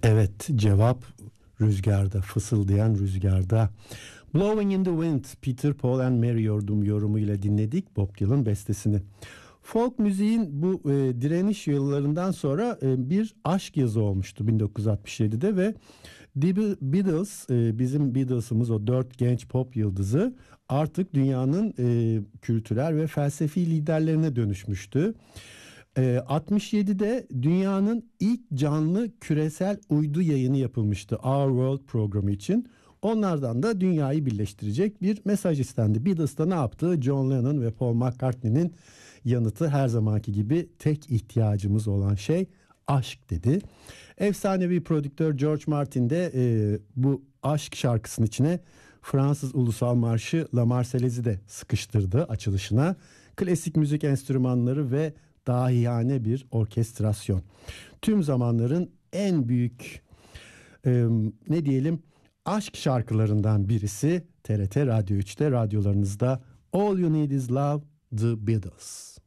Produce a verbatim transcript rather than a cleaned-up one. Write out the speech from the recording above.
Evet, cevap rüzgarda, fısıldayan rüzgarda. Blowing in the Wind, Peter, Paul and Mary yordum yorumuyla dinledik Bob Dylan bestesini. Folk müziğin bu e, direniş yıllarından sonra e, bir aşk yazı olmuştu bin dokuz yüz altmış yedide ve The Beatles, e, bizim Beatles'ımız, o dört genç pop yıldızı artık dünyanın e, kültürel ve felsefi liderlerine dönüşmüştü. E, altmış yedide dünyanın ilk canlı küresel uydu yayını yapılmıştı Our World programı için. Onlardan da dünyayı birleştirecek bir mesaj istendi. Beatles da ne yaptı? John Lennon ve Paul McCartney'nin yanıtı her zamanki gibi tek ihtiyacımız olan şey aşk dedi. Efsanevi prodüktör George Martin de e, bu aşk şarkısının içine Fransız ulusal marşı La Marseillaise'i de sıkıştırdı açılışına. Klasik müzik enstrümanları ve dahiyane bir orkestrasyon. Tüm zamanların en büyük e, ne diyelim aşk şarkılarından birisi. T R T Radyo üçte radyolarınızda All You Need Is Love, The Beatles.